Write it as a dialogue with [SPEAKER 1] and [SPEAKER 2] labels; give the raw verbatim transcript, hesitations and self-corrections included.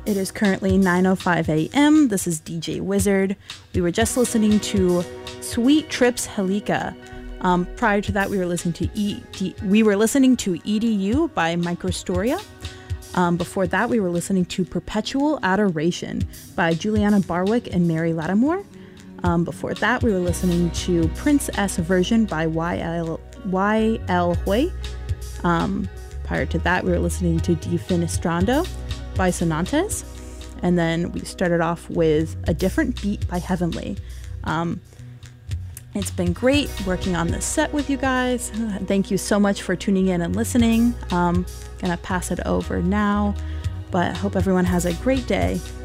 [SPEAKER 1] It is currently nine oh five a.m. This is D J Wizard. We were just listening to Sweet Trips Helika. Um, prior to that, we were listening to E D, we were listening to E D U by Microstoria. Um, before that, we were listening to Perpetual Adoration by Juliana Barwick and Mary Lattimore. Um, before that, we were listening to Princess Version by Y L Y L Hui. Um, prior to that, we were listening to Defenestrando by Sonantes. And then we started off with A Different Beat by Heavenly. Um, it's been great working on this set with you guys. Thank you so much for tuning in and listening. Um, gonna pass it over now, but I hope everyone has a great day.